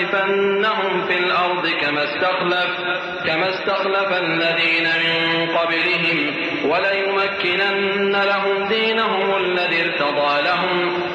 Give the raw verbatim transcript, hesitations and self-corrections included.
ليستخلفنهم في الأرض كما استخلف, كما استخلف الذين من قبلهم وليمكنن لهم دينهم الذي ارتضى لهم